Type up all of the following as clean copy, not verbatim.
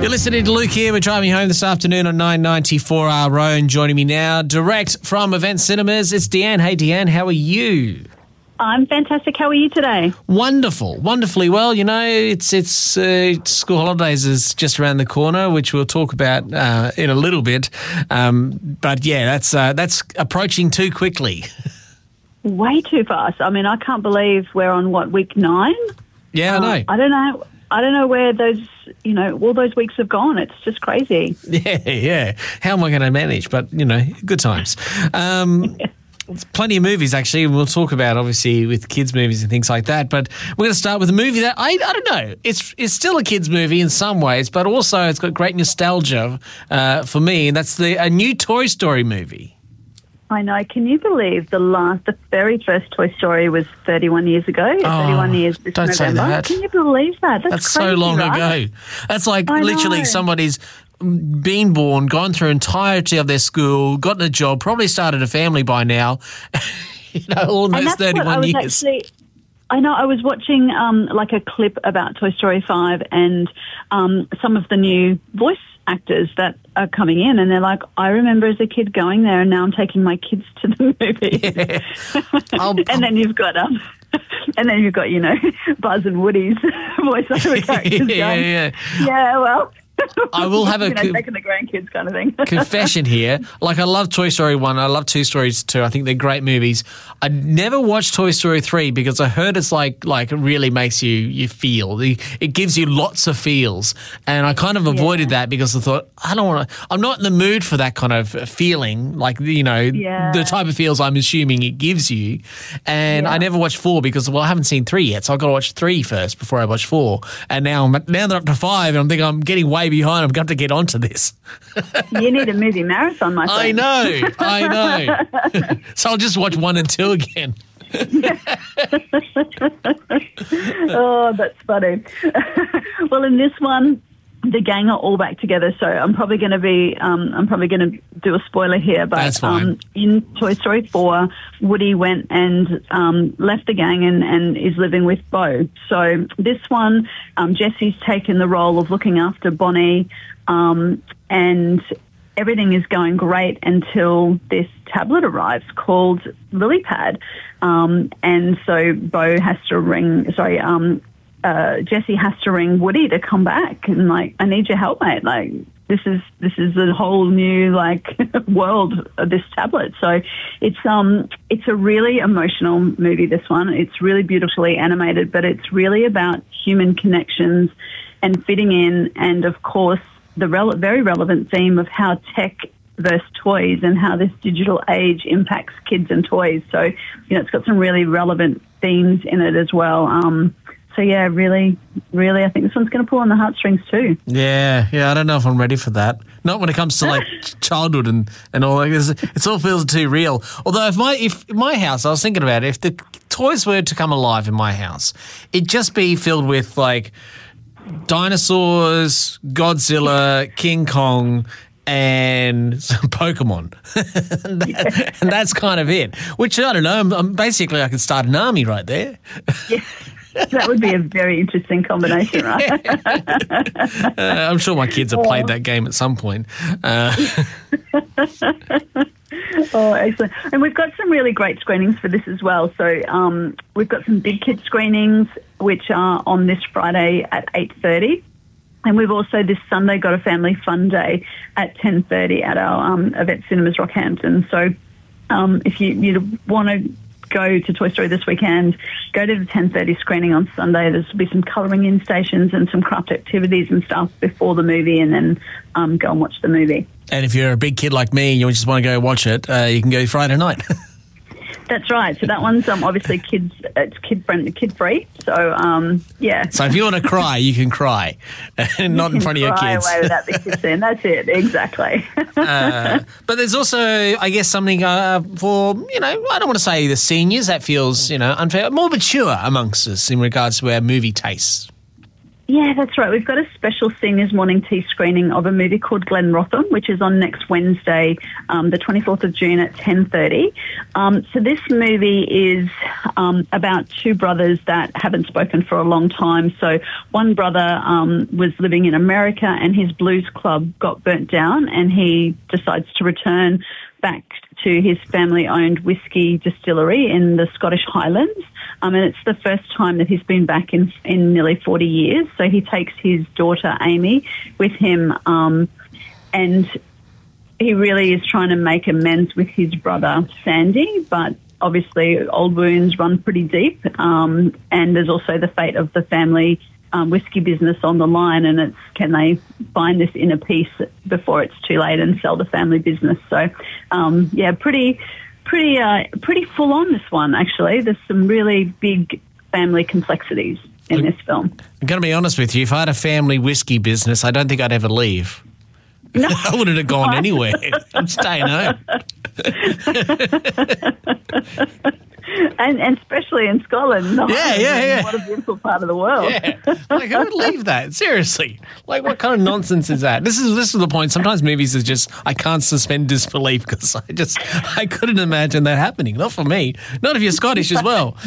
You're listening to Luke here. We're driving home this afternoon on 994R Road. Joining me now, direct from Event Cinemas, it's Deanne. Hey, Deanne, how are you? I'm fantastic. How are you today? Wonderful. Wonderfully well. You know, it's school holidays is just around the corner, which we'll talk about in a little bit. But, yeah, that's approaching too quickly. Way too fast. I mean, I can't believe we're on, week 9? Yeah, I know. I don't know where those, all those weeks have gone. It's just crazy. Yeah. How am I going to manage? But, good times. Plenty of movies, actually. We'll talk about, obviously, with kids' movies and things like that. But we're going to start with a movie that, I don't know, it's still a kids' movie in some ways, but also it's got great nostalgia for me, and that's a new Toy Story movie. I know. Can you believe the very first Toy Story was 31 years ago? 31 years this don't November. Say that. Can you believe that? That's crazy, so long right? ago. That's like literally somebody's been born, gone through entirety of their school, gotten a job, probably started a family by now. Almost 31 years. I know. I was watching a clip about Toy Story 5 and some of the new voice actors that are coming in, and they're like, I remember as a kid going there, and now I'm taking my kids to the movie. Yeah. And then you've got Buzz and Woody's voiceover characters going. Yeah, well. I will have taking the grandkids kind of thing. Confession here. Like, I love Toy Story 1. I love Toy Story 2. I think they're great movies. I never watched Toy Story 3 because I heard it's like it really makes you feel. It gives you lots of feels. And I kind of avoided that because I thought, I'm not in the mood for that kind of feeling, the type of feels I'm assuming it gives you. And I never watched 4 because, I haven't seen 3 yet, so I've got to watch 3 first before I watch 4. And now they're up to 5, and I'm thinking I'm getting way behind. I'm going to get onto this. You need a movie marathon, my friend. I know. So I'll just watch 1 and 2 again. Oh, that's funny. Well, in this one, the gang are all back together, so I'm probably going to do a spoiler here, but that's fine. In Toy Story 4, Woody went and left the gang and is living with Bo. So this one, Jesse's taken the role of looking after Bonnie, and everything is going great until this tablet arrives called LilyPad, and so Bo has to ring. Jesse has to ring Woody to come back and I need your help, mate. This is a whole new world of this tablet. So it's a really emotional movie, this one. It's really beautifully animated, but it's really about human connections and fitting in, and of course the very relevant theme of how tech versus toys and how this digital age impacts kids and toys. So it's got some really relevant themes in it as well. So, yeah, really, really, I think this one's going to pull on the heartstrings too. Yeah, I don't know if I'm ready for that. Not when it comes to, childhood and all that. It all feels too real. Although if my house, I was thinking about it, if the toys were to come alive in my house, it'd just be filled with, dinosaurs, Godzilla, King Kong, and some Pokemon. and that's kind of it. Which, I don't know, basically I could start an army right there. Yeah. That would be a very interesting combination, right? I'm sure my kids have played that game at some point. Oh, excellent. And we've got some really great screenings for this as well. So we've got some big kid screenings, which are on this Friday at 8:30. And we've also this Sunday got a family fun day at 10:30 at our Event Cinemas Rockhampton. So if you want to go to Toy Story this weekend, go to the 10:30 screening on Sunday. There'll be some colouring in stations and some craft activities and stuff before the movie, and then go and watch the movie. And if you're a big kid like me and you just want to go watch it, you can go Friday night. That's right. So that one's obviously it's kid free. So yeah. So if you want to cry, you can cry, not in front of your kids. Away without the kids in. That's it. Exactly. But there's also, I guess, something for I don't want to say the seniors. That feels unfair. More mature amongst us in regards to our movie tastes. Yeah, that's right. We've got a special seniors morning tea screening of a movie called Glen Rotham, which is on next Wednesday, the 24th of June at 10:30. So this movie is about two brothers that haven't spoken for a long time. So one brother was living in America and his blues club got burnt down, and he decides to return back to his family-owned whiskey distillery in the Scottish Highlands. And it's the first time that he's been back in nearly 40 years. So he takes his daughter, Amy, with him, and he really is trying to make amends with his brother, Sandy, but obviously old wounds run pretty deep, and there's also the fate of the family whiskey business on the line, and it's can they find this inner peace before it's too late and sell the family business. So, pretty full on, this one, actually. There's some really big family complexities in this film. I'm going to be honest with you. If I had a family whiskey business, I don't think I'd ever leave. No. I wouldn't have gone anywhere. I'm staying home. And especially in Scotland. Yeah. What a beautiful part of the world. Yeah. Like, I would leave that. Seriously. Like, what kind of nonsense is that? This is the point. Sometimes movies are just, I can't suspend disbelief because I couldn't imagine that happening. Not for me. Not if you're Scottish as well.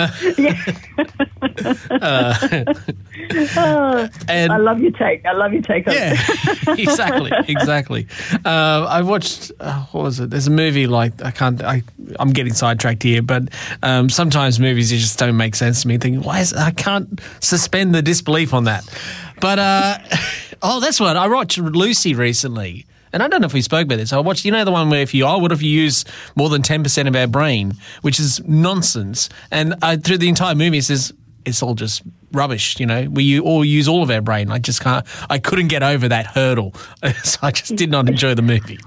And I love your take. On it. Exactly. I watched, what was it? There's a movie like, I'm getting sidetracked here, but sometimes movies just don't make sense to me. Thinking, I can't suspend the disbelief on that. But, that's what, I watched Lucy recently. And I don't know if we spoke about this. I watched, the one where what if you use more than 10% of our brain, which is nonsense. And through the entire movie, it says, it's all just rubbish, We all use all of our brain. I couldn't get over that hurdle. So I just did not enjoy the movie.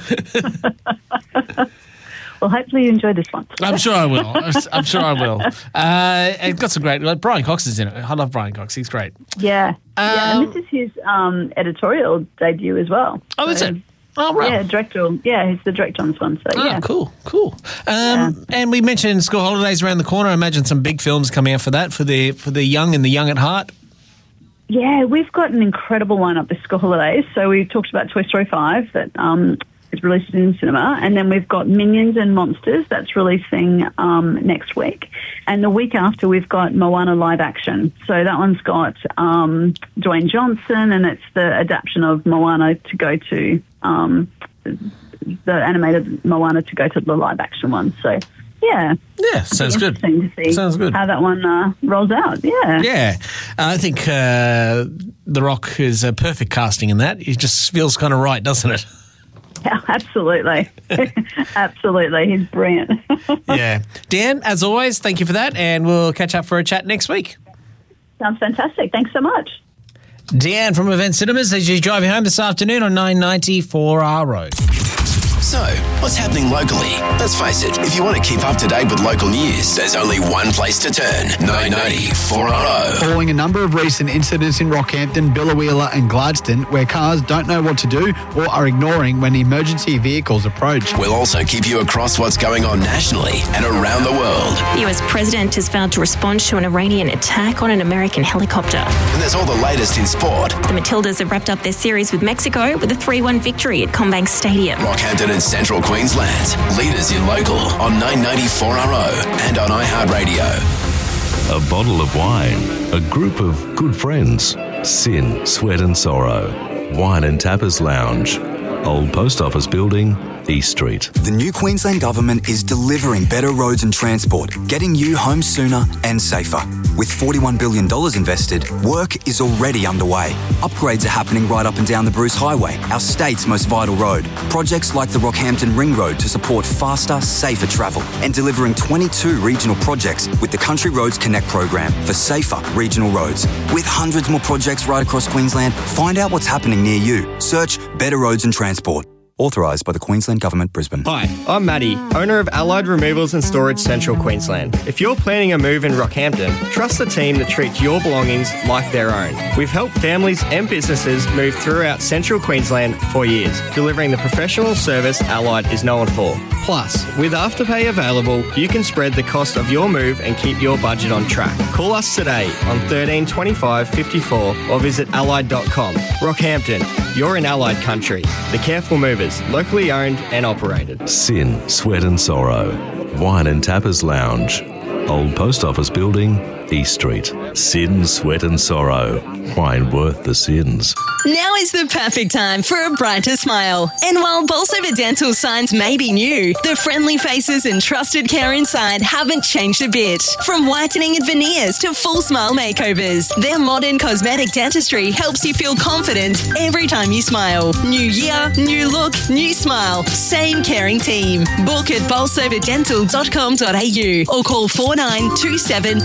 Well, hopefully you enjoy this one. I'm sure I will. It's got some great... Brian Cox is in it. I love Brian Cox. He's great. Yeah. And this is his editorial debut as well. Oh, is it? Oh, right. Yeah, directorial. Yeah, he's the director on this one. So, yeah. Cool. And we mentioned school holidays around the corner. I imagine some big films coming out for that, for the young and the young at heart. Yeah, we've got an incredible lineup this school holidays. So we talked about Toy Story 5 that is released in cinema, and then we've got Minions and Monsters that's releasing next week, and the week after we've got Moana live action. So that one's got Dwayne Johnson, and it's the adaptation of Moana to go to the animated Moana to go to the live action one. So yeah, sounds good. Interesting to see sounds good how that one rolls out. Yeah, I think The Rock is a perfect casting in that. It just feels kind of right, doesn't it? Yeah, absolutely. Absolutely. He's brilliant. Yeah. Dan, as always, thank you for that, and we'll catch up for a chat next week. Sounds fantastic. Thanks so much. Dan from Event Cinemas as you're driving home this afternoon on 990 4R Road. So, what's happening locally? Let's face it, if you want to keep up to date with local news, there's only one place to turn. 990 4RO. Following a number of recent incidents in Rockhampton, Biloela and Gladstone where cars don't know what to do or are ignoring when emergency vehicles approach. We'll also keep you across what's going on nationally and around the world. The US president has vowed to respond to an Iranian attack on an American helicopter. And there's all the latest in sport. The Matildas have wrapped up their series with Mexico with a 3-1 victory at CommBank Stadium. Rockhampton and Central Queensland, leaders in local on 990 4RO and on iHeartRadio. A bottle of wine, a group of good friends, sin, sweat and sorrow, wine and tapas lounge, Old Post Office Building, East Street. The new Queensland Government is delivering better roads and transport, getting you home sooner and safer. With $41 billion invested, work is already underway. Upgrades are happening right up and down the Bruce Highway, our state's most vital road. Projects like the Rockhampton Ring Road to support faster, safer travel, and delivering 22 regional projects with the Country Roads Connect program for safer regional roads. With hundreds more projects right across Queensland, find out what's happening near you. Search Better Roads and Transport. Authorised by the Queensland Government, Brisbane. Hi, I'm Matty, owner of Allied Removals and Storage Central Queensland. If you're planning a move in Rockhampton, trust the team that treats your belongings like their own. We've helped families and businesses move throughout Central Queensland for years, delivering the professional service Allied is known for. Plus, with Afterpay available, you can spread the cost of your move and keep your budget on track. Call us today on 13 25 54 or visit allied.com. Rockhampton, you're in Allied country. The Careful Movers, locally owned and operated. Sin, Sweat and Sorrow. Wine and Tappers Lounge. Old Post Office Building, East Street. Sin, Sweat and Sorrow. Wine worth the sins. Now is the perfect time for a brighter smile. And while Bolsover Dental signs may be new, the friendly faces and trusted care inside haven't changed a bit. From whitening and veneers to full smile makeovers, their modern cosmetic dentistry helps you feel confident every time you smile. New year, new look, new smile. Same caring team. Book at bolsoverdental.com.au or call 4927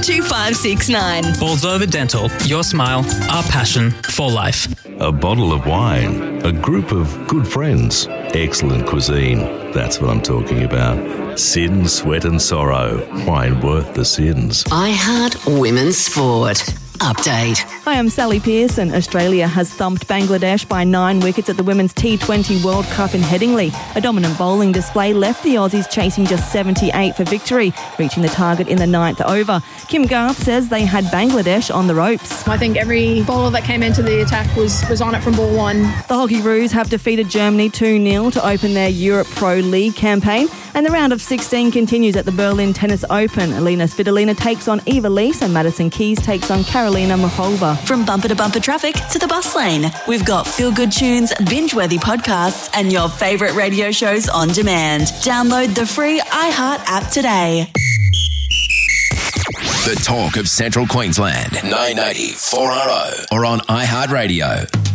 2569. Bolsover Dental, your smile, our passion for life. A bottle of wine. A group of good friends. Excellent cuisine. That's what I'm talking about. Sin, Sweat and Sorrow. Wine worth the sins. iHeart Women's Sport. Update. Hi, I'm Sally Pearson. Australia has thumped Bangladesh by 9 wickets at the Women's T20 World Cup in Headingley. A dominant bowling display left the Aussies chasing just 78 for victory, reaching the target in the 9th over. Kim Garth says they had Bangladesh on the ropes. I think every bowler that came into the attack was on it from ball one. The Hockeyroos have defeated Germany 2-0 to open their Europe Pro League campaign, and the round of 16 continues at the Berlin Tennis Open. Alina Svitolina takes on Eva Lees and Madison Keys takes on Carolina Mahova. From bumper to bumper traffic to the bus lane, we've got feel-good tunes, binge-worthy podcasts and your favourite radio shows on demand. Download the free iHeart app today. The talk of Central Queensland, 980 4RO or on iHeartRadio.